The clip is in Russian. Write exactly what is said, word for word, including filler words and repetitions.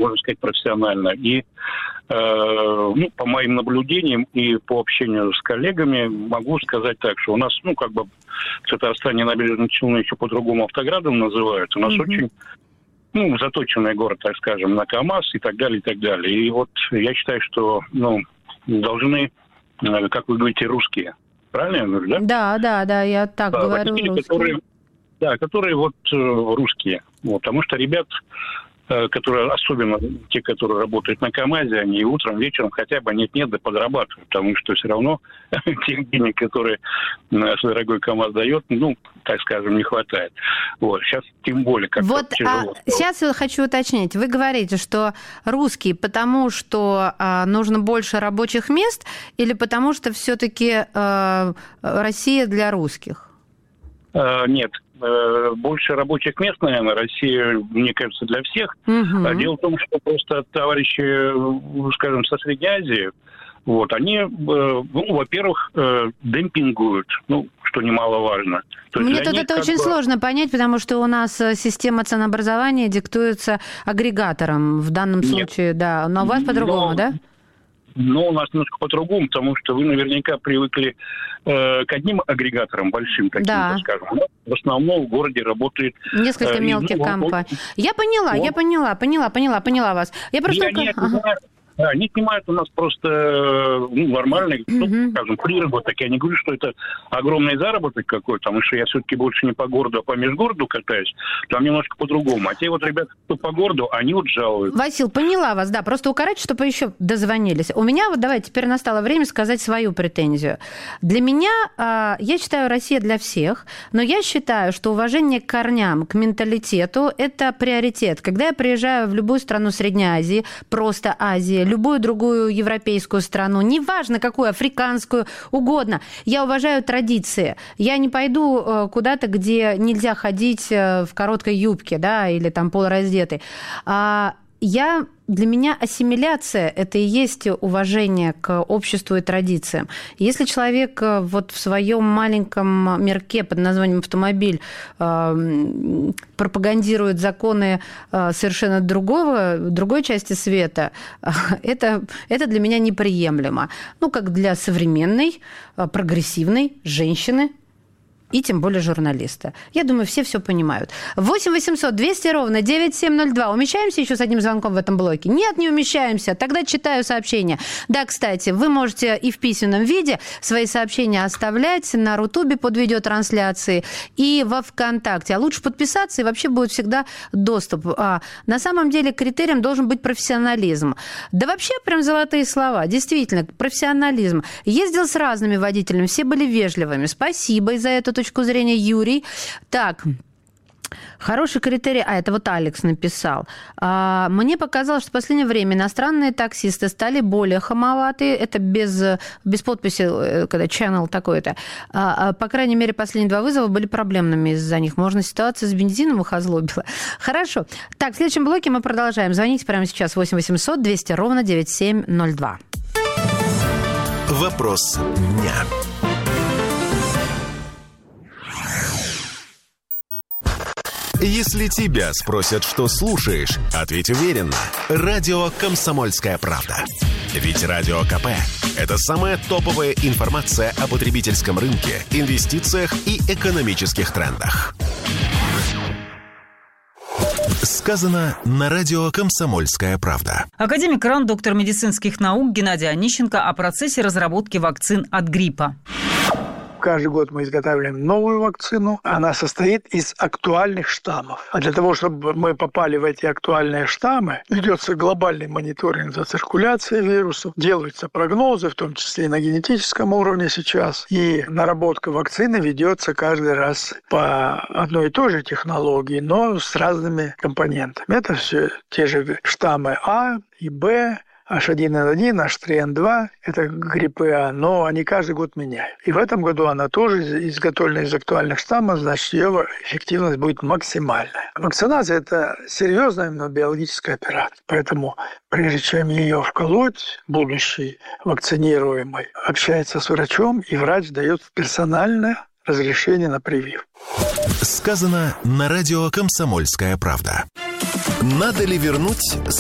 можно сказать, профессионально. И, э, ну, по моим наблюдениям и по общению с коллегами могу сказать так, что у нас, ну, как бы в Татарстане набережные Челны еще по-другому Автоградом называют. У нас mm-hmm. очень, ну, заточенный город, так скажем, на КАМАЗ и так далее, и так далее. И вот я считаю, что, ну, должны, как вы говорите, русские. Правильно я говорю, да? Да, да, да, я так да, говорю, русские. Которые, да, которые вот э, русские. Вот, потому что ребят, э, которые, особенно те, которые работают на КАМАЗе, они утром, вечером хотя бы нет-нет, да подрабатывают. Потому что все равно тех денег, которые наш дорогой КАМАЗ дает, ну, так скажем, не хватает. Вот, сейчас тем более как-то вот, тяжело. А, сейчас я хочу уточнить. Вы говорите, что русские, потому что а, нужно больше рабочих мест, или потому что все-таки а, Россия для русских? А, нет. Больше рабочих мест, наверное, Россия, мне кажется, для всех. Угу. Дело в том, что просто товарищи, скажем, со Средней Азии, вот, они, ну, во-первых, демпингуют, ну, что немаловажно. То Мне тут это очень бы... сложно понять, потому что у нас система ценообразования диктуется агрегатором в данном Нет. случае, да. Но у вас по-другому, Но... да? Но у нас немножко по-другому, потому что вы наверняка привыкли э, к одним агрегаторам большим, таким, да. скажем. В основном в городе работает... Несколько э, мелких ну, компаний. Он, я поняла, он... я поняла, поняла, поняла, поняла вас. Я просто... Я, я, ага. Да, они снимают у нас просто ну, нормальный, mm-hmm. ну, скажем, приработок. Я не говорю, что это огромный заработок какой-то, потому что я все-таки больше не по городу, а по межгороду катаюсь. Там немножко по-другому. А те вот ребята, кто по городу, они вот жалуют. Васил, поняла вас, да. Просто укорачивать, чтобы еще дозвонились. У меня, вот давайте, теперь настало время сказать свою претензию. Для меня, я считаю, Россия для всех, но я считаю, что уважение к корням, к менталитету – это приоритет. Когда я приезжаю в любую страну Средней Азии, просто Азии, любую другую европейскую страну, неважно какую, африканскую, угодно. Я уважаю традиции. Я не пойду куда-то, где нельзя ходить в короткой юбке, да, или там полураздетой. Я... Для меня ассимиляция – это и есть уважение к обществу и традициям. Если человек вот в своем маленьком мирке под названием автомобиль э, пропагандирует законы э, совершенно другого, другой части света, э, это, это для меня неприемлемо. Ну, как для современной, э, прогрессивной женщины, и тем более журналиста. Я думаю, все все понимают. восемь восемьсот двести ровно девяносто семь ноль два. Умещаемся еще с одним звонком в этом блоке? Нет, не умещаемся. Тогда читаю сообщения. Да, кстати, вы можете и в письменном виде свои сообщения оставлять на Рутубе под видеотрансляцией и во ВКонтакте. А лучше подписаться, и вообще будет всегда доступ. А на самом деле критерием должен быть профессионализм. Да вообще прям золотые слова. Действительно, профессионализм. Ездил с разными водителями, все были вежливыми. Спасибо и за эту точку зрения, Юрий. Так, хороший критерий... А, это вот Алекс написал. А, мне показалось, что в последнее время иностранные таксисты стали более хамоватые. Это без, без подписи, когда channel такой-то. А, по крайней мере, последние два вызова были проблемными из-за них. Можно ситуация с бензином их озлобила. Хорошо. Так, в следующем блоке мы продолжаем. Звоните прямо сейчас восемь восемьсот двести ровно девяносто семь ноль два. Вопрос дня. Если тебя спросят, что слушаешь, ответь уверенно. Радио «Комсомольская правда». Ведь Радио КП – это самая топовая информация о потребительском рынке, инвестициях и экономических трендах. Сказано на радио «Комсомольская правда». Академик РАН, доктор медицинских наук Геннадий Онищенко о процессе разработки вакцин от гриппа. Каждый год мы изготавливаем новую вакцину. Она состоит из актуальных штаммов. А для того, чтобы мы попали в эти актуальные штаммы, ведется глобальный мониторинг за циркуляцией вирусов, делаются прогнозы, в том числе и на генетическом уровне сейчас. И наработка вакцины ведется каждый раз по одной и той же технологии, но с разными компонентами. Это все те же штаммы А и Б, эйч один эн один, эйч три эн два – это гриппы А, но они каждый год меняют. И в этом году она тоже изготовлена из актуальных штаммов, значит, ее эффективность будет максимальная. Вакцинация – это серьезная биологическая операция, поэтому прежде чем ее вколоть, будущий вакцинируемый общается с врачом, и врач дает персональное разрешение на привив. Сказано на радио «Комсомольская правда». Надо ли вернуть